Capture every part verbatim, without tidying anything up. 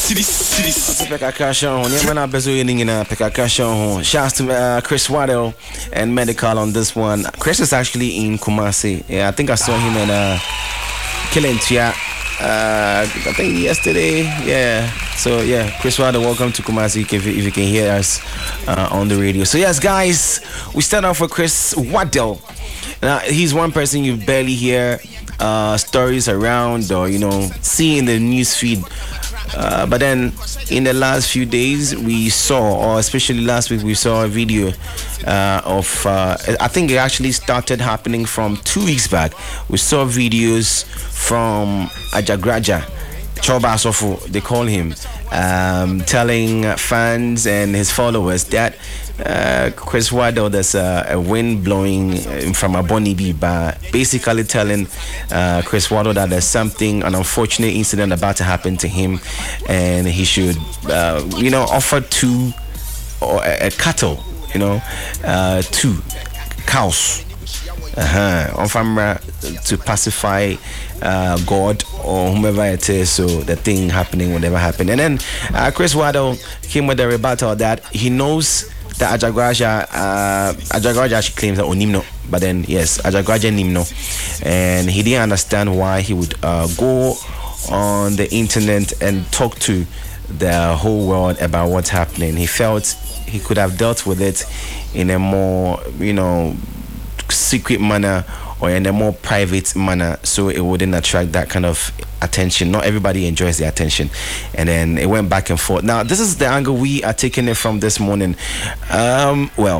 Pekakasha, Yamana Bezuinina, Pekakasha. Shouts to uh, Chris Waddell and Medical on this one. Chris is actually in Kumasi. Yeah, I think I saw him in uh, Kilentia. Uh, I think yesterday. Yeah. So yeah, Chris Waddell, welcome to Kumasi. If, if you can hear us uh, on the radio. So yes, guys, we start off with Chris Waddell. Now he's one person you barely hear uh, stories around or you know see in the news feed. Uh, but then in the last few days we saw, or especially last week we saw a video uh, of uh, I think it actually started happening from two weeks back. We saw videos from Ajagraja Choba Asofu, they call him, um, telling fans and his followers that uh, Chris Waddell, there's a, a wind blowing from a Bonnie Biba, basically telling uh, Chris Waddell that there's something, an unfortunate incident about to happen to him, and he should, uh, you know, offer two or a, a cattle, you know, uh, two cows. Uh-huh. On camera to pacify uh, God or whomever it is, so the thing happening will never happen. And then uh, Chris Waddell came with a rebuttal that he knows that Ajagraja, uh, Ajagraja actually claims that Onimno, but then yes, Ajagraja Nimno, and he didn't understand why he would uh, go on the internet and talk to the whole world about what's happening. He felt he could have dealt with it in a more, you know, secret manner or in a more private manner, so it wouldn't attract that kind of attention. Not everybody enjoys the attention, and then it went back and forth. Now this is the angle we are taking it from this morning. Um, well,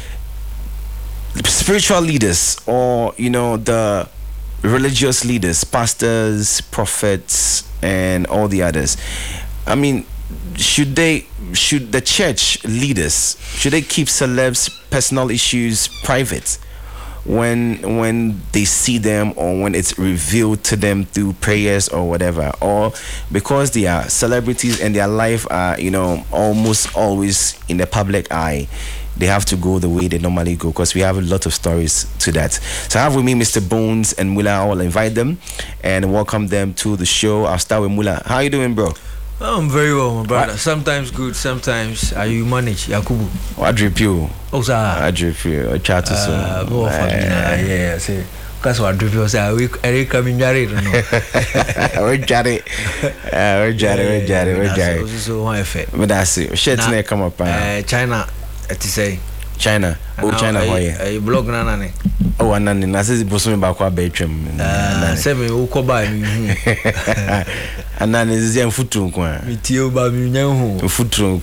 spiritual leaders, or you know, the religious leaders, pastors, prophets, and all the others. I mean, should they, should the church leaders, should they keep celebs' personal issues private when when they see them, or when it's revealed to them through prayers or whatever? Or because they are celebrities and their life are, you know, almost always in the public eye, they have to go the way they normally go? Because we have a lot of stories to that. So I have with me Mister Bones and Mula. I will invite them and welcome them to the show. I'll start with Mula. How you doing, bro? Oh, I'm very well, my brother. What? Sometimes good, sometimes uh, you manage. Yakubu. What drip you? Oh, sir. I drip you. I chat to so. Uh, go for me. Yeah, see. Because what drip you say? We are coming married, no? We're jarry. We're jarry. We're jarry. We're jarry. So one effect. But that's it. Shit, never come up. Uh, China, to say. China. Oh, China. Why? A blog nana. Oh, and then I said, "Bosom about what bedroom." Ah, seven who come by me. And then is the foot room. Me too, but me no foot room.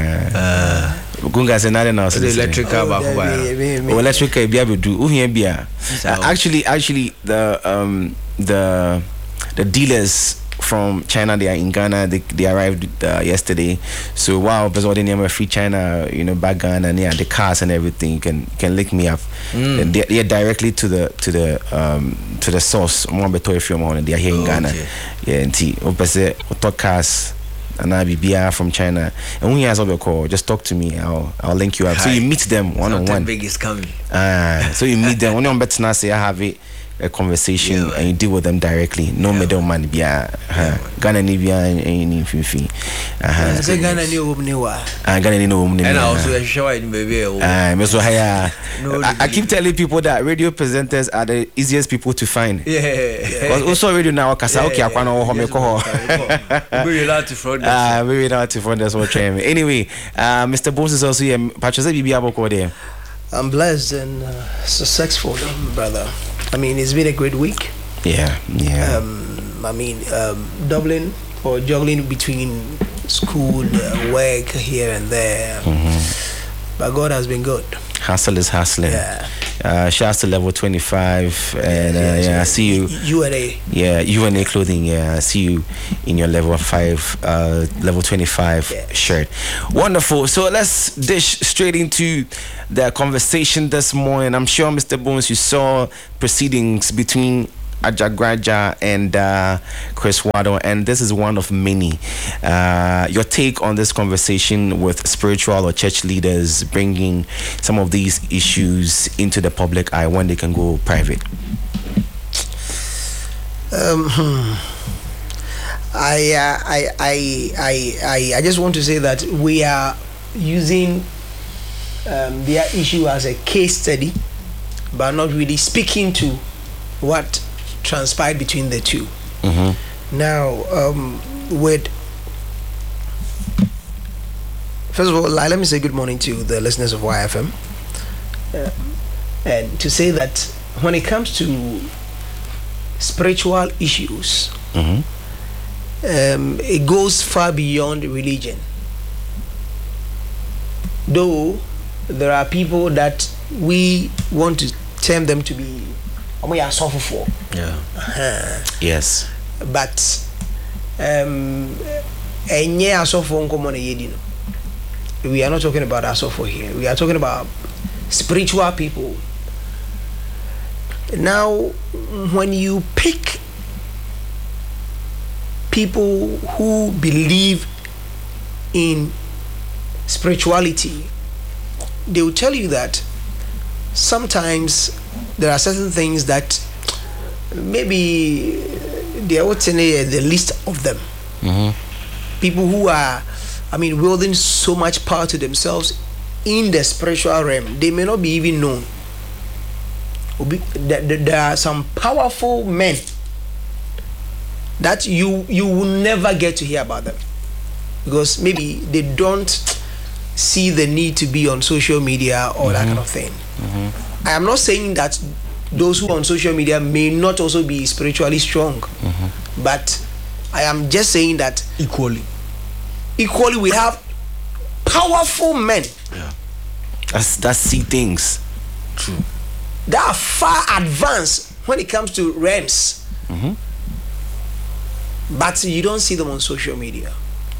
Ah, Gunga say nothing else. The electric car back by. Oh, electric car be able to do. Who here be? Actually, actually, the um the the dealers from China, they are in Ghana. They, they arrived uh, yesterday. So wow, because all the name of free China, you know, back Ghana, and yeah, the cars and everything. You can you can link me up. Mm. And they, they are directly to the to the um to the source. More better if you're on. They are here in oh, Ghana. Okay. Yeah, and see, opposite auto cars. And I'll be B R from China. And when you have a call, just talk to me. I'll I'll link you up. Hi. So you meet them one on one. Big is coming. Ah, so you meet them. When you're better now, say I have it. A conversation, yeah, and you deal with them directly. No yeah, middleman. Be a Ghana ni be any fifi. Uh, Ghana ni woman ni wa. Ah, Ghana ni no woman. And also a show in baby. Ah, me so haya. I keep telling people that radio presenters are the easiest people to find. Yeah. Because also radio now kasa okay akwa no ho me ko ho. Very loud to front. Ah, very loud to front. That's what trying. Anyway, uh, Mister Bones is also here. Patricia Bibi aboko there. I'm blessed and uh, successful, brother. I mean, it's been a great week. Yeah, yeah. Um, I mean, um, Dublin or juggling between school, uh, work here and there. Mm-hmm. But God has been good. Hustle is hustling. Yeah. Uh, shouts to level twenty-five, and uh, yeah, yeah, I see you. U N A. Yeah, U N A clothing. Yeah, I see you in your level five, uh, level twenty-five yes. shirt. Wonderful. So let's dish straight into the conversation this morning. I'm sure, Mister Bones, you saw proceedings between Ajagraja and uh, Chris Waddell, and this is one of many. Uh, your take on this conversation with spiritual or church leaders bringing some of these issues into the public eye when they can go private? Um, I, uh, I, I, I, I, I just want to say that we are using um, their issue as a case study, but not really speaking to what transpired between the two. Mm-hmm. Now, um, with first of all, let me say good morning to the listeners of Y F M, uh, and to say that when it comes to spiritual issues, Mm-hmm. um, it goes far beyond religion. Though there are people that we want to term them to be we are suffer for. Yeah. Uh-huh. Yes. But um enye asofo nkomo na yedi no. We are not talking about asofo here. We are talking about spiritual people. Now, when you pick people who believe in spirituality, they will tell you that sometimes there are certain things that maybe they are what's in the list of them. Mm-hmm. People who are, I mean, wielding so much power to themselves in the spiritual realm, they may not be even known. There are some powerful men that you you will never get to hear about them because maybe they don't see the need to be on social media or mm-hmm. that kind of thing. Mm-hmm. I am not saying that those who are on social media may not also be spiritually strong, mm-hmm. but I am just saying that equally equally we have powerful men. Yeah. That's that see things. True. That are far advanced when it comes to realms. Mm-hmm. But you don't see them on social media.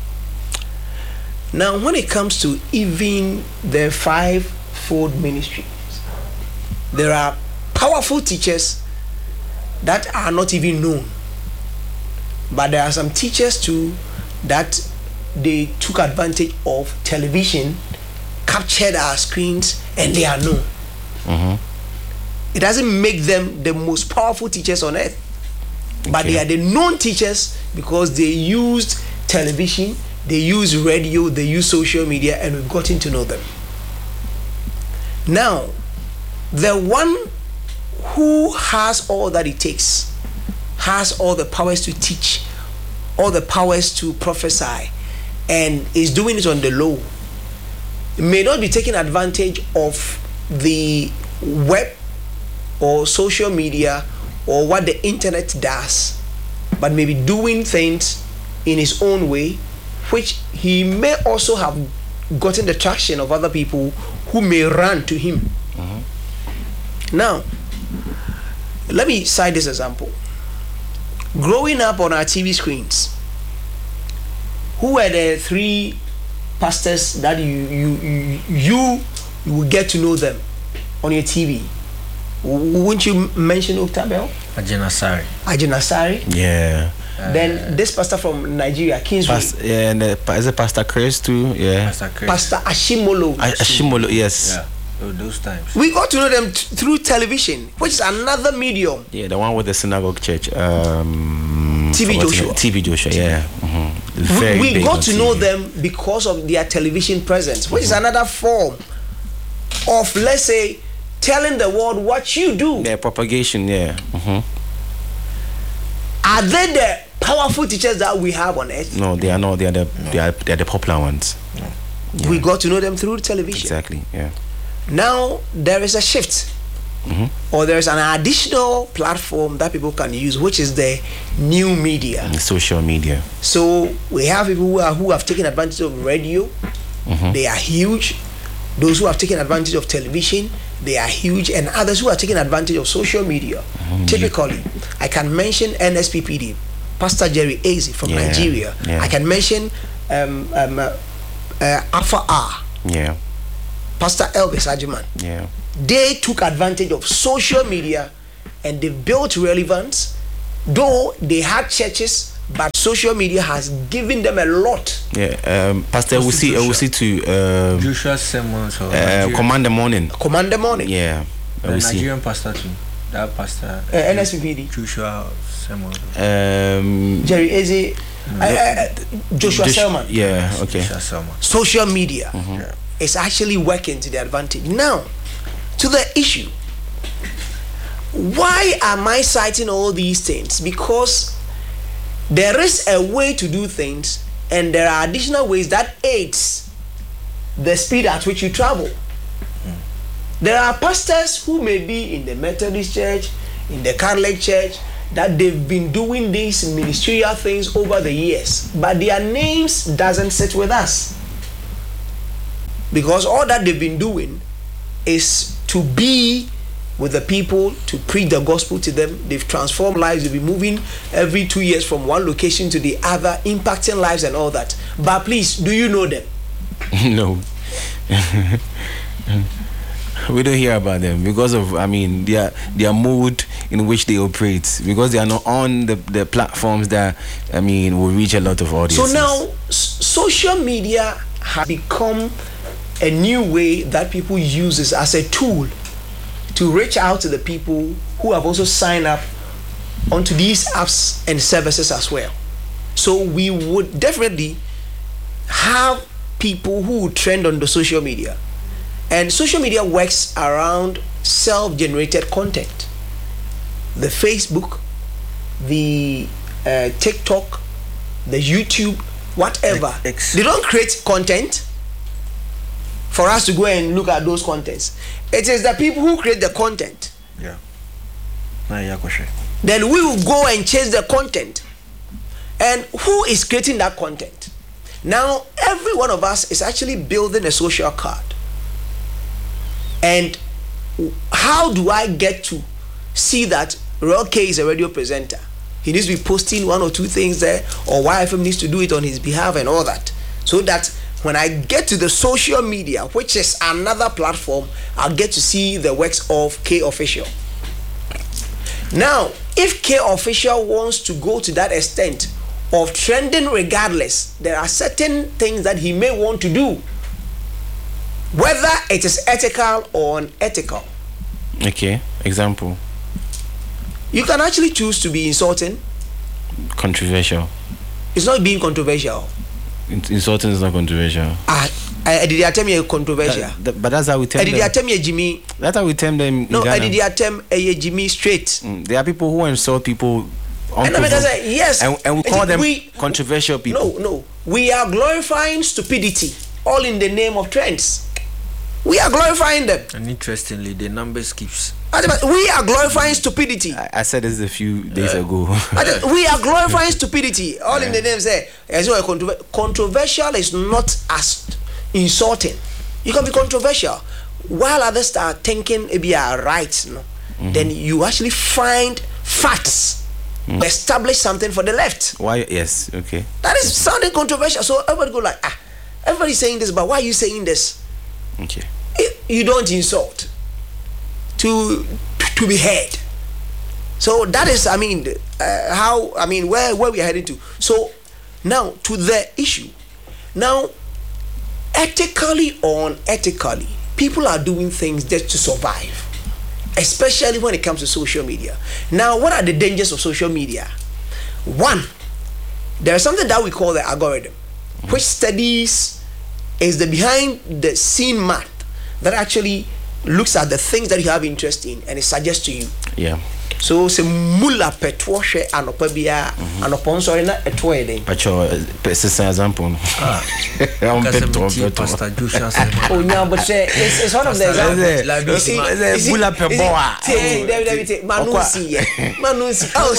Now, when it comes to even the five-fold ministries, there are powerful teachers that are not even known. But there are some teachers too that they took advantage of television, captured our screens, and they are known. Mm-hmm. It doesn't make them the most powerful teachers on earth. But Okay. they are the known teachers because they used television, they use radio, they use social media, and we've gotten to know them. Now, the one who has all that it takes, has all the powers to teach, all the powers to prophesy, and is doing it on the low, may not be taking advantage of the web or social media or what the internet does, but maybe doing things in his own way, which he may also have gotten the traction of other people who may run to him. Mm-hmm. Now, let me cite this example. Growing up on our T V screens, who were the three pastors that you you you, you will get to know them on your T V? Wouldn't you mention Octabel? Ajinasari. Ajinasari. Yeah. Uh, Then this pastor from Nigeria, Kingsway. Past, yeah, and uh, is it Pastor Chris too? Yeah. Pastor Chris. Pastor Ashimolo. A- Ashimolo, yes. Yeah. Oh, those times. We got to know them t- through television, which is another medium. Yeah, the one with the synagogue church. Um, T V forgotten Joshua. it. T V Joshua, yeah. Mm-hmm. We, Very we big got on to T V. know them because of their television presence, which Mm-hmm. is another form of, let's say, telling the world what you do. Yeah, propagation, yeah. Mm-hmm. Are they the powerful teachers that we have on earth? No, they are not. They are the they are they are the popular ones. Yeah. We got to know them through television. Exactly. Yeah. Now there is a shift, Mm-hmm. or there is an additional platform that people can use, which is the new media. And social media. So we have people who, are, who have taken advantage of radio. Mm-hmm. They are huge. Those who have taken advantage of television, they are huge, and others who are taking advantage of social media. Mm-hmm. Typically, I can mention N S P P D, Pastor Jerry Eze from Yeah, Nigeria. yeah. I can mention um, um, uh, uh, Alpha R, Yeah. Pastor Elvis Ajiman. Yeah. They took advantage of social media and they built relevance, though they had churches, but social media has given them a lot. Yeah. Um, Pastor, we see. We see to um, Joshua Simmons or uh, Nigerian- command the morning. Command the morning. Yeah. the We see. Nigerian pastor too. That pastor. Uh, N S P P D. Joshua Simmons. Um, Jerry Eze, Uh, uh, Joshua Josh- Selman. Yeah, okay. Social media Mm-hmm. Yeah. is actually working to the advantage. Now, to the issue. Why am I citing all these things? Because there is a way to do things, and there are additional ways that aids the speed at which you travel. There are pastors who may be in the Methodist Church, in the Catholic Church, that they've been doing these ministerial things over the years, but their names doesn't sit with us, because all that they've been doing is to be with the people, to preach the gospel to them. They've transformed lives. They've been moving every two years from one location to the other, impacting lives and all that. But please, do you know them? No. We don't hear about them because of, I mean, their their mode in which they operate, because they are not on the, the platforms that, I mean, will reach a lot of audiences. So now, s- social media has become a new way that people use this as a tool to reach out to the people who have also signed up onto these apps and services as well. So we would definitely have people who would trend on the social media. And social media works around self-generated content. The Facebook, the uh, TikTok, the YouTube, whatever. X. They don't create content for us to go and look at those contents. It is the people who create the content. Yeah. Nah, yeah, question. Then we will go and chase the content. And who is creating that content? Now, every one of us is actually building a social card. And how do I get to see that Royal K is a radio presenter? He needs to be posting one or two things there, or Y F M needs to do it on his behalf and all that. So that when I get to the social media, which is another platform, I'll get to see the works of K Official. Now, if K Official wants to go to that extent of trending regardless, there are certain things that he may want to do, whether it is ethical or unethical. Okay, example. You can actually choose to be insulting. Controversial. It's not being controversial. In- Insulting is not controversial. Ah, I did I tell me a controversial. That- that- but that's how we term I did I them. tell me a Jimmy. That's how we term them in No, I Ghana. did I tell a Jimmy straight. Mm, There are people who insult people And I mean, I unprovoked. say, yes. and, and we call them We- controversial people. No, no. We are glorifying stupidity, all in the name of trends. We are glorifying them. And interestingly, the numbers keeps. We are glorifying stupidity. I, I said this a few days ago. We are glorifying stupidity, all in the name say. As well, controver- controversial is not as insulting. You can be controversial while others are thinking maybe are right. No? Mm-hmm. Then you actually find facts, mm. establish something for the left. Why? Yes. Okay. That is sounding controversial. So everybody go like, ah, everybody's saying this, but why are you saying this? Okay. You don't insult to to be heard. So that is, I mean, uh, how I mean where where we are heading to. So now to the issue. Now, ethically or unethically, people are doing things just to survive, especially when it comes to social media. Now, what are the dangers of social media? One, there is something that we call the algorithm, which studies is the behind the scene math that actually looks at the things that you have interest in and it suggests to you. Yeah. So se mula petwo hwe anopa bia anopo nso na etwo eden. Pacho, this example. Ah. I'm petro, Kasemiti, petro. Pastor Joshua Selman. Oh yeah, but say it's, it's one of the Pastor examples. Labi, You see- Labi, you see- Bula you see- peboa. take- David, David, take- Manusi, yeah. Manusi. Oh,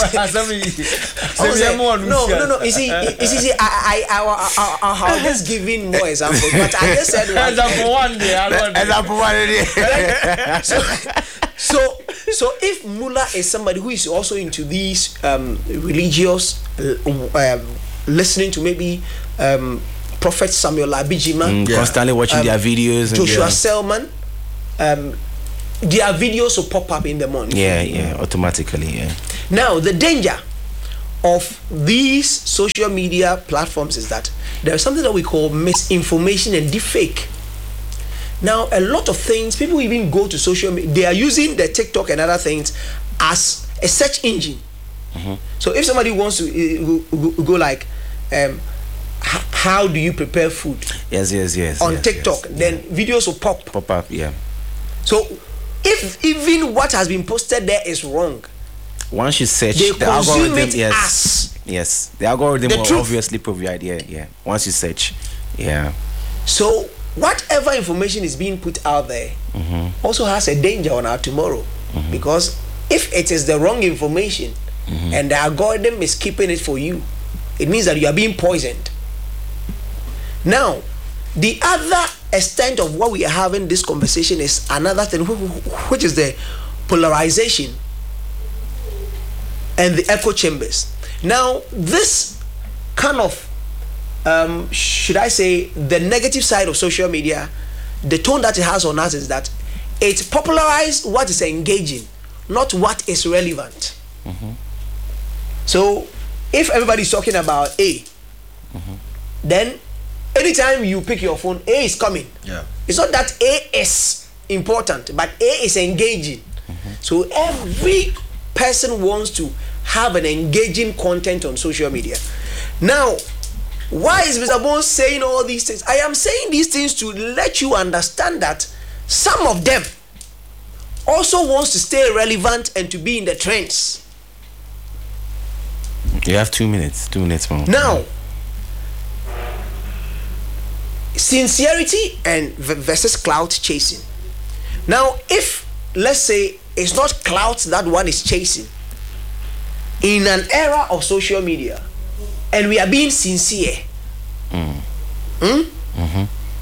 I was like, no, no, no. You see, you see, see I, I, I, I, I, I was just giving more examples, but I just said one. Example one day, I don't know. Example one. so, so, so if Mullah is somebody who is also into these um, religious, uh, um, listening to maybe um, Prophet Samuel Abijima, Mm, Yeah. Constantly watching Um, their videos. and Joshua their- Selman, um, their videos will pop up in the morning. Yeah, yeah, automatically, yeah. Now, the danger of these social media platforms is that there is something that we call misinformation and deepfake. Now, a lot of things, people even go to social media, they are using the TikTok and other things as a search engine. Mm-hmm. So if somebody wants to uh, go, go, go like, um, h- how do you prepare food? Yes, yes, yes. On yes, TikTok, yes. then videos will pop. Pop up, yeah. So if even what has been posted there is wrong, once you search they the consume algorithm, it yes, as yes, the algorithm the will truth. obviously provide, yeah, yeah. Once you search, yeah. So whatever information is being put out there Mm-hmm. also has a danger on our tomorrow, Mm-hmm. because if it is the wrong information Mm-hmm. and the algorithm is keeping it for you, it means that you are being poisoned. Now, the other extent of what we are having this conversation is another thing, wh- which is the polarization and the echo chambers. Now, this kind of um, should I say, the negative side of social media, the tone that it has on us is that it popularizes what is engaging, not what is relevant. Mm-hmm. So, if everybody's talking about A, Mm-hmm. then anytime you pick your phone, A is coming. Yeah. It's not that A is important, but A is engaging. Mm-hmm. So every person wants to have an engaging content on social media. Now, why is Mister Bones saying all these things? I am saying these things to let you understand that some of them also wants to stay relevant and to be in the trends. You have two minutes. Two minutes more. Now, sincerity and v- versus clout chasing. Now, if let's say it's not clout that one is chasing in an era of social media, and we are being sincere, Mm. hmm? Mm-hmm.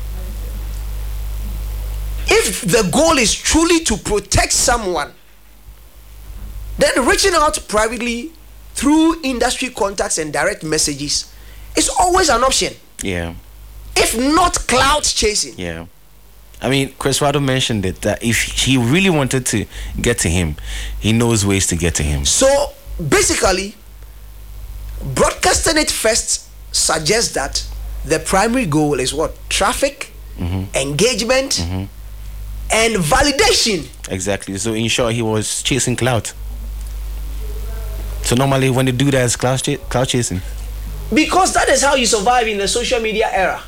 If the goal is truly to protect someone, then reaching out privately through industry contacts and direct messages is always an option. Yeah. If not clout chasing. Yeah. I mean, Chris Wado mentioned it that if he really wanted to get to him, he knows ways to get to him. So basically, broadcasting it first suggests that the primary goal is what? Traffic, Mm-hmm. engagement, Mm-hmm. and validation. Exactly. So in short, he was chasing clout. So normally when they do that, it's clout, ch- clout chasing. Because that is how you survive in the social media era.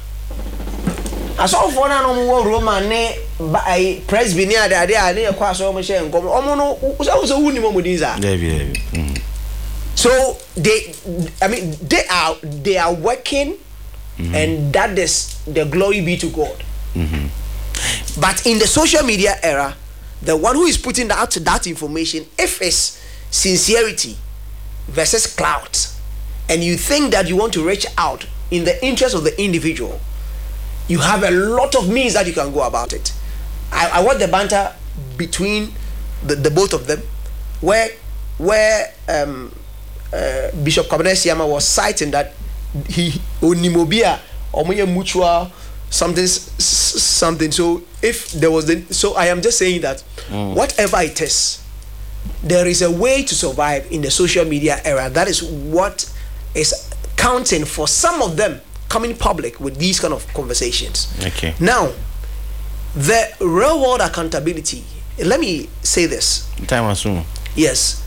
As all for now, no Roman ne by press binia de ade ade kwa so mo share nkom omo no so so wuni mo mudinza. David, mm. So they, I mean, they are they are working, Mm-hmm. and that is the glory be to God. Mm-hmm. But in the social media era, the one who is putting out that information, if it's sincerity versus clout, and you think that you want to reach out in the interest of the individual, you have a lot of means that you can go about it. I, I watched the banter between the, the both of them, where where um, uh, Bishop Kwabena Siama was citing that he onimobia or mutual something something. So if there was the, so I am just saying that mm. whatever it is, there is a way to survive in the social media era. That is what is counting for some of them coming public with these kind of conversations. Okay. Now, the real world accountability. Let me say this. Time soon. Yes.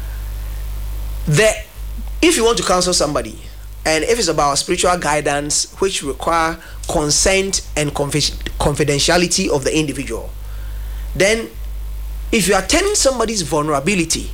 The if you want to counsel somebody, and if it's about spiritual guidance which require consent and confidentiality of the individual, then if you are turning somebody's vulnerability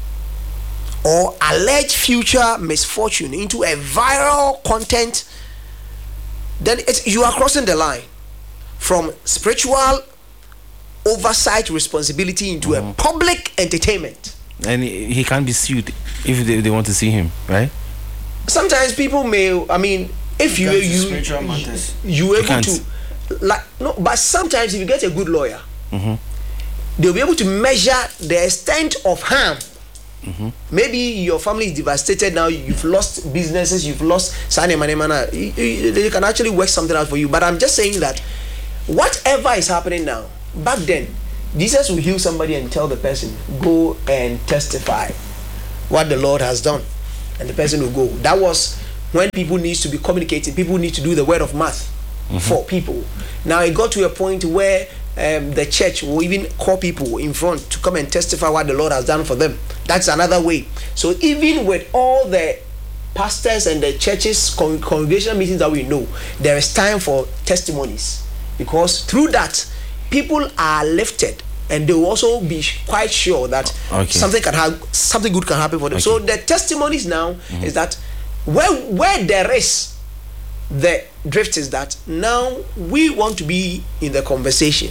or alleged future misfortune into a viral content, then it's, you are crossing the line from spiritual oversight responsibility into mm-hmm. a public entertainment. And he, he can't be sued if they, they want to see him, right? Sometimes people may, I mean, if you you you, you able to, like, no, but sometimes if you get a good lawyer, mm-hmm. they'll be able to measure the extent of harm. Mm-hmm. Maybe your family is devastated now, you've lost businesses, you've lost sane mane mana. They can actually work something out for you. But I'm just saying that whatever is happening now, back then, Jesus will heal somebody and tell the person, go and testify what the Lord has done. And the person will go. That was when people need to be communicating. People need to do the word of mouth mm-hmm. for people. Now it got to a point where um, the church will even call people in front to come and testify what the Lord has done for them. That's another way. So even with all the pastors and the churches con- congregational meetings that we know, there is time for testimonies, because through that people are lifted, and they will also be quite sure that okay. something can have something good can happen for them. Okay. So the testimonies now mm-hmm. is that where where there is the drift is that now we want to be in the conversation,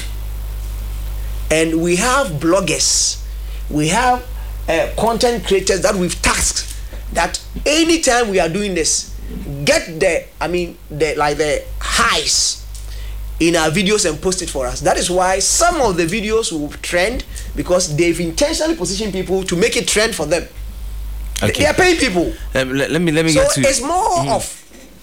and we have bloggers, we have uh, content creators that we've tasked that anytime we are doing this, get the I mean the like the highs in our videos and post it for us. That is why some of the videos will trend, because they've intentionally positioned people to make it trend for them. Okay. They are paying people. Let, let, let me let me so get to. It's more mm-hmm. of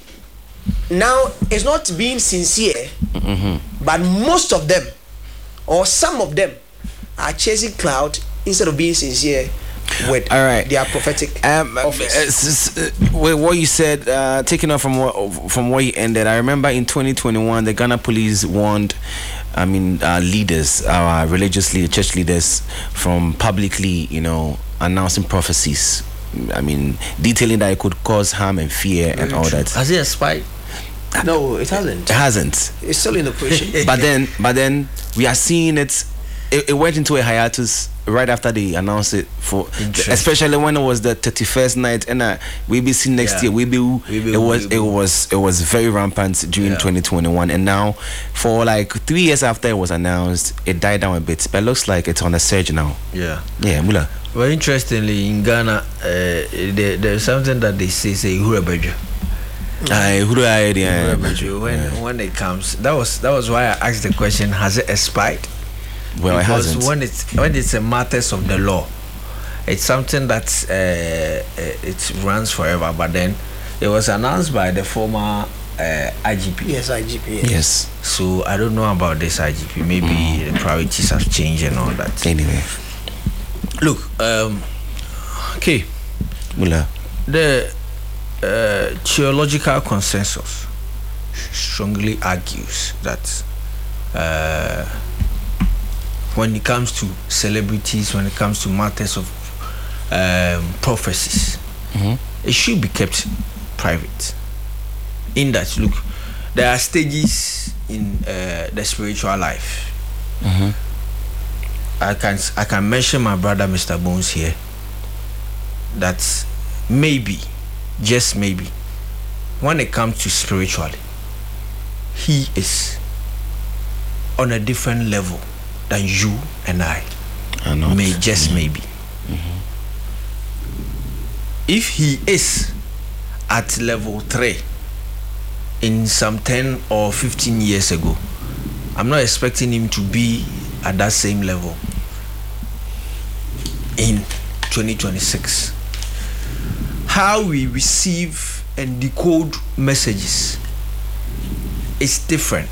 now. It's not being sincere, mm-hmm. but most of them, or some of them, are chasing clout instead of being sincere with all right. their prophetic um, office. Uh, uh, what you said, uh, taking off from what from where you ended, I remember in twenty twenty-one, the Ghana police warned, I mean, uh, leaders, our religious leaders, church leaders, from publicly, you know, announcing prophecies. I mean, detailing that it could cause harm and fear and all that. Has it expired? No, it hasn't. It hasn't. It's still in operation. but then, but then we are seeing it. It, it went into a hiatus right after they announced it, for especially when it was the thirty-first night, and uh, we be seeing next yeah. year. We be, we be it was we be. it was it was very rampant during yeah. twenty twenty-one, and now for like three years after it was announced, it died down a bit. But it looks like it's on the surge now. Yeah, yeah, Mula. Well, interestingly, in Ghana, uh, there, there's something that they say say Hurabeju. Aye, who do I yeah. When yeah. when it comes, that was that was why I asked the question: has it expired? Well, because it hasn't. when it's when it's a matters of the law, it's something that uh, it runs forever. But then it was announced by the former uh, I G P. Yes, I G P. Yes. yes. So I don't know about this I G P. Maybe mm. the priorities have changed and all that. Anyway, look, um, okay, Mula. The uh, theological consensus strongly argues that. Uh, When it comes to celebrities, when it comes to matters of um, prophecies, mm-hmm. it should be kept private. In that, look, there are stages in uh, the spiritual life. Mm-hmm. I can I can mention my brother Mister Bones here. That maybe, just maybe, when it comes to spiritually, he is on a different level than you and I. I know. May just mm-hmm. maybe. Mm-hmm. If he is at level three in some ten or fifteen years ago, I'm not expecting him to be at that same level in twenty twenty-six. How we receive and decode messages is different.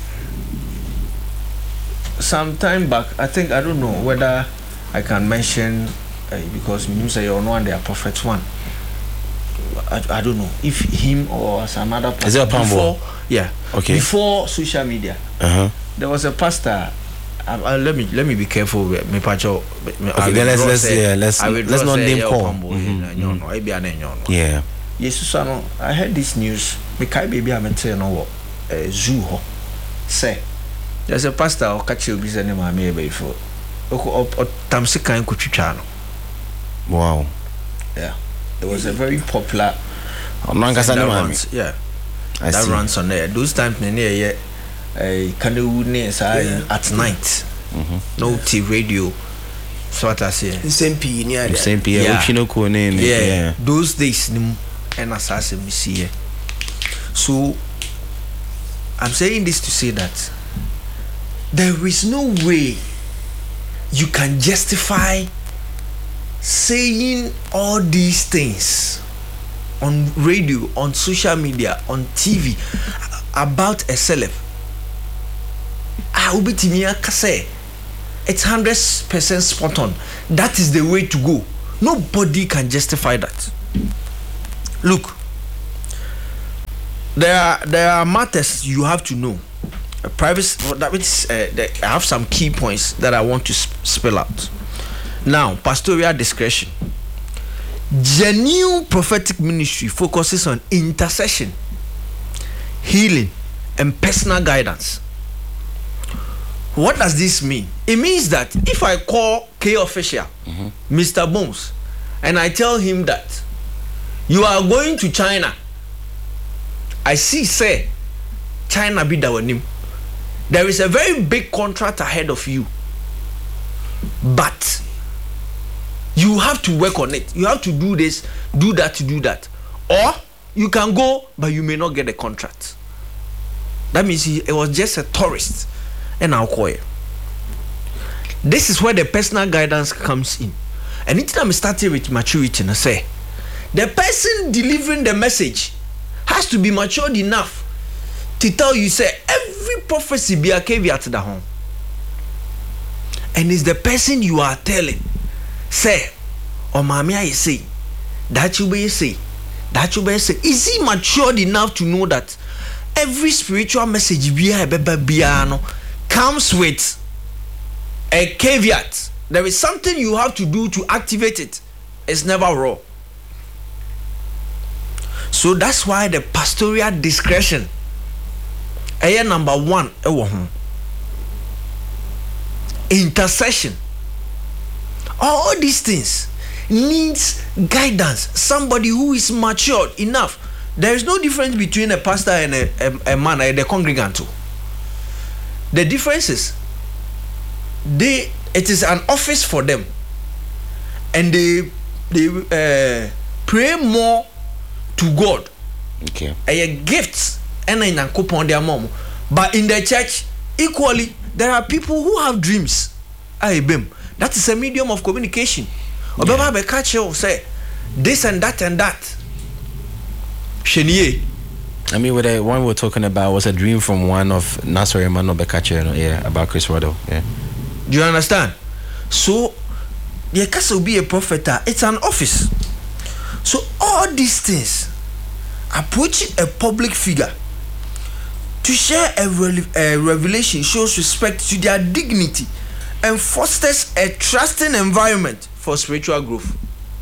Some time back, I think, I don't know whether I can mention, uh, because you say you're one, they are prophets one. I, I don't know if him or some other pastor. Is it a before, yeah. Okay. Before social media, uh-huh. there was a pastor. Uh, uh, let me let me be careful. Me pacho. Okay, then let's let's yeah let's let's not name call. Mm-hmm. Yeah. Yes, I heard this news. Me kai baby I'm telling you what zoo ho say. There's a pastor or catch you busy name I may before. Or Tamsi kind kuchichano. Wow. Yeah. It was a very popular. I'm not gonna say yeah. I that see. runs on there. Those times near yeah. A canoe yeah. at night. Mm-hmm. No T V radio. So what I say. Same P near the same P. Yeah. Yeah. yeah. Those days and assassin we see. So I'm saying this to say that there is no way you can justify saying all these things on radio, on social media, on T V about a celeb. I will be Timia Kase. It's one hundred percent spot on. That is the way to go. Nobody can justify that. Look, there are there are matters you have to know. A private that means uh, I have some key points that I want to sp- spell out. Now, pastoral discretion. Genuine prophetic ministry focuses on intercession, healing, and personal guidance. What does this mean? It means that if I call K official, mm-hmm. Mister Bones, and I tell him that you are going to China, I see, say, China be the one. There is a very big contract ahead of you, but you have to work on it. You have to do this, do that, to do that. Or you can go, but you may not get a contract. That means he it was just a tourist. And I'll call it. This is where the personal guidance comes in. And anytime I started with maturity, and I say, the person delivering the message has to be matured enough to tell you, say, every prophecy be a caveat to the home. And it's the person you are telling, say, or mommy, I say, that you be say, that you be say. Is he matured enough to know that every spiritual message be a baby comes with a caveat? There is something you have to do to activate it. It's never raw. So that's why the pastoral discretion, aye, number one, intercession. All these things needs guidance. Somebody who is matured enough. There is no difference between a pastor and a, a, a man, a, the congregant too. The difference is they it is an office for them, and they they uh, pray more to God. Okay. A gift and a coupon their mom. But in the church, equally, there are people who have dreams. That is a medium of communication. Yeah. Say this and that and that. I mean, with the one we're talking about was a dream from one of Nasser Emmanuel Bekache, yeah, about Chris Waddell. Yeah. Do you understand? So, the castle will be a prophet. It's an office. So all these things, approaching a public figure to share a, re- a revelation shows respect to their dignity and fosters a trusting environment for spiritual growth.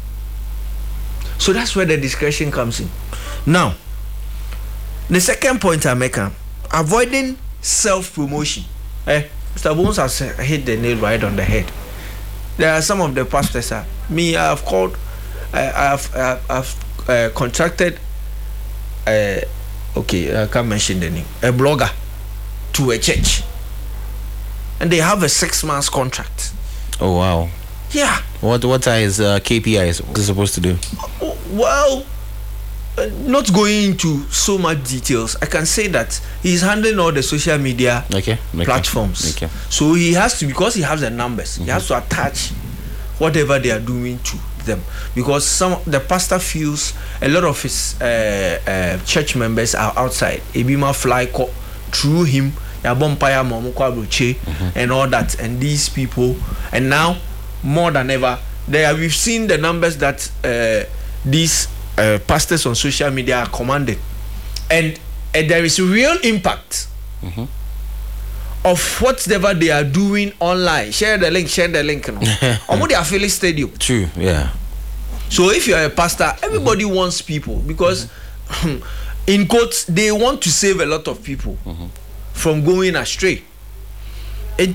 So that's where the discretion comes in. Now, the second point I make, uh, avoiding self-promotion. Eh, Mister Bones has hit the nail right on the head. There are some of the pastors, uh, me, I have called, I have, I have, I have uh, contracted, uh, okay, I can't mention the name, a blogger to a church. And they have a six months contract. Oh, wow. Yeah. What what are his uh, K P Is? What is supposed to do? Well, uh, not going into so much details, I can say that he's handling all the social media okay. Okay. platforms. Okay. So he has to, because he has the numbers, mm-hmm. he has to attach whatever they are doing to them. Because some the pastor feels a lot of his uh, uh, church members are outside. Ebima fly co- through him, mm-hmm. and all that. And these people, and now more than ever, they are, we've seen the numbers that uh, these uh, pastors on social media are commanded, and, and there is a real impact mm-hmm. of whatever they are doing online. Share the link, share the link. No? Or they are feeling stadium. True, yeah. So if you are a pastor, everybody mm-hmm. wants people, because mm-hmm. in quotes, they want to save a lot of people mm-hmm. from going astray. And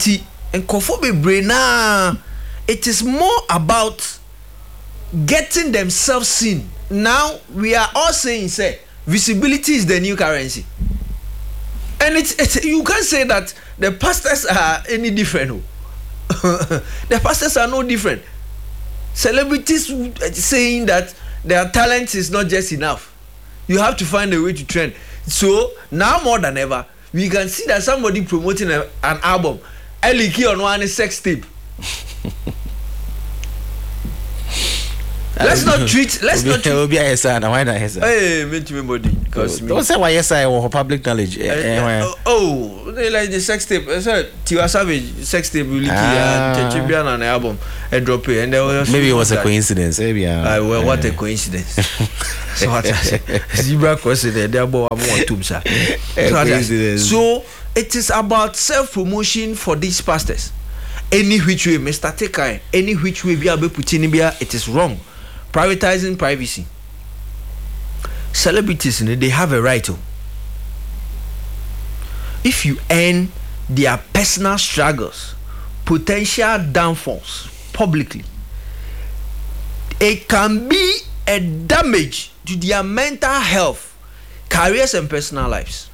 it is more about getting themselves seen. Now we are all saying, say, visibility is the new currency, and it's, it's you can't say that the pastors are any different. The pastors are no different. Celebrities saying that their talent is not just enough. You have to find a way to trend. So now more than ever, we can see that somebody promoting a, an album, Eliki on one sex tape. Let's not treat. Let's not. Treat. Be a son. Why not? Hey, me too, body. Because don't say why yes I or public knowledge. Oh, they like the sex tape. So Tiwa Savage sex tape really and Chibian on the album and drop it, and there was maybe it was a coincidence. Maybe. Ah, well, what a coincidence. So what I say, zebra crossing there. They are more two sir. So it is about self promotion for these pastors. Any which way, Mister Tekai, any which way we are putting in here, it is wrong. privatizing privacy. Celebrities, they have a right to. If you earn their personal struggles, potential downfalls publicly, it can be a damage to their mental health, careers, and personal lives.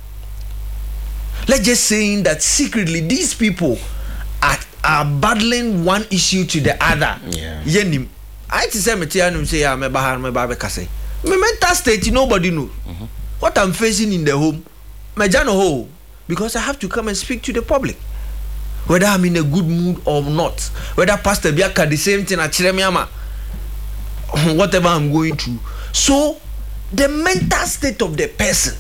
Let's just say that secretly these people are, are battling one issue to the other. Yeah. Yenim. I to say me say ya me bahar me ba be kase. My mental state nobody know. Mm-hmm. What I'm facing in the home, me jano ho, because I have to come and speak to the public. Whether I'm in a good mood or not, whether Pastor Biaka the same thing at Chiremiama, whatever I'm going through. So the mental state of the person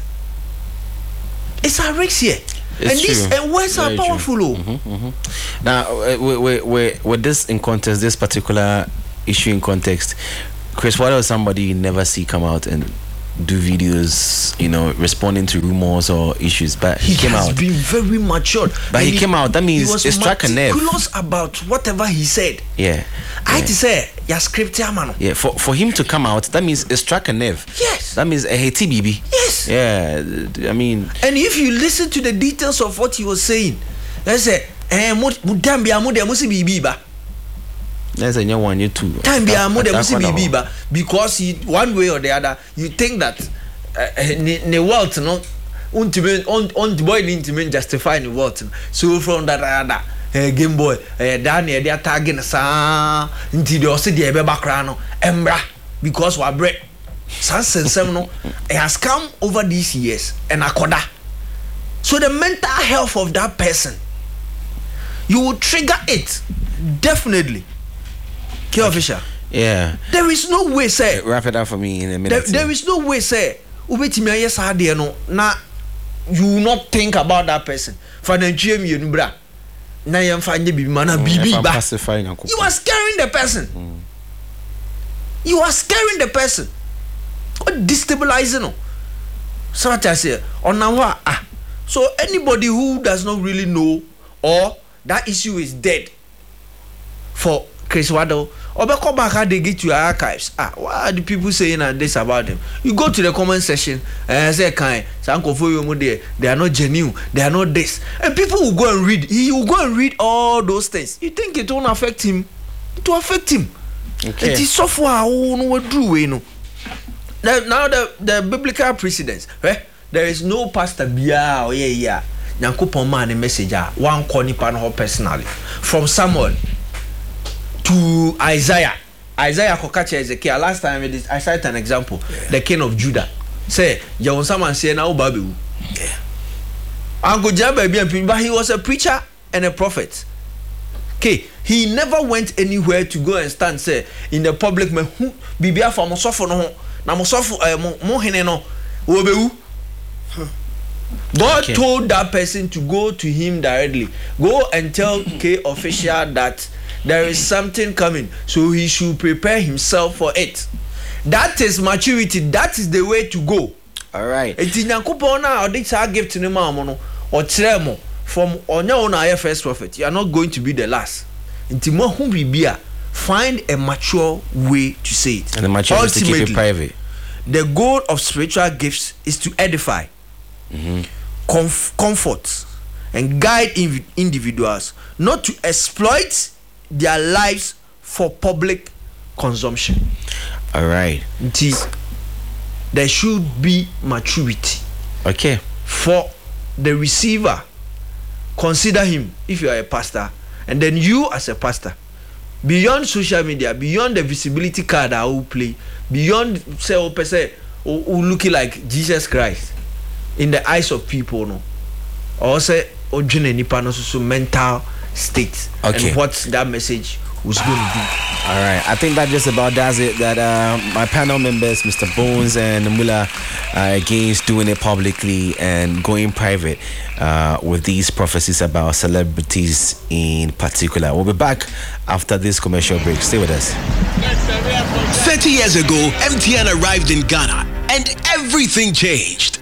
is a risk here. It's and true. These and words are powerful. Mm-hmm, mm-hmm. Now, uh, we, we, with this in context, this particular issue in context, Chris Waddle is somebody you never see come out and do videos, you know, responding to rumors or issues, but he, he came has out. been very mature. But he, he came out. That means he was it struck a nerve. meticulous about whatever he said. Yeah. I yeah. to say, ya script man. Yeah. For for him to come out, that means it struck a nerve. Yes. That means a hey T B B. Yes. Yeah. I mean. And if you listen to the details of what he was saying, let's say, eh, mo damn biya mo de mo si bibi ba. There's a new one, you too. Time be a more than because he, one way or the other, you think that the wealth, no, on on the boy need to justify the wealth. So from that other Game Boy, down near their target, sa, into the city, a background, embra, because we bread. Sans and seminal, it has come over these years and akoda. So the mental health of that person, you will trigger it definitely. Okay. Official. Yeah. There is no way, say. Wrap it up for me in a minute. There, there is no way, say. Ubetimi yes hade no na you will not think about that person. For the G M you bra. Na yem fanye bibi mana bibi ba. You are scaring the person. Mm. You are scaring the person. What destabilizing no. So what I say on now ah. So anybody who does not really know or that issue is dead for Chris Waddle, or back back they get your archives. Ah, what are the people saying and this about them? You go to the comment section and say, "Kind, they are not genuine, they are not this," and people will go and read. He will go and read all those things. You think it won't affect him? It will affect him. Okay. It is so far. Oh no, what do we know? Now the the biblical precedents. Eh? There is no pastor bia oh yeah yeah. Nyankopon man a message one call nipa no personally from Samuel to Isaiah. Isaiah kokache Ezekiel. Last time I, did, I cited an example. Yeah. The king of Judah. Say, you want someone say now baby. Yeah. Uncle Jabba, but he was a preacher and a prophet. Okay, he never went anywhere to go and stand say in the public me who bibia for mosofo no na mosofo mo hene no obewu. God okay. told that person to go to him directly. Go and tell K official that there is something coming, so he should prepare himself for it. That is maturity. That is the way to go. All right. Eti nyankopon na odi cha gift to ma mo no o kire mo from onya ona aye first prophet. You are not going to be the last. Enti mo hu bibia, find a mature way to say it. And the mature is to keep it private. The goal of spiritual gifts is to edify, mm-hmm. comf- comfort, and guide inv- individuals, not to exploit their lives for public consumption. All right. There should be maturity. Okay. For the receiver, consider him if you are a pastor, and then you as a pastor, beyond social media, beyond the visibility card I will play, beyond say or person who looking like Jesus Christ in the eyes of people, no, or say or so mental state, okay. And what that message was going to do. All right, I think that just about does it. That uh, my panel members, Mister Bones and Mula, are against doing it publicly and going private uh, with these prophecies about celebrities in particular. We'll be back after this commercial break. Stay with us. thirty years ago, M T N arrived in Ghana and everything changed.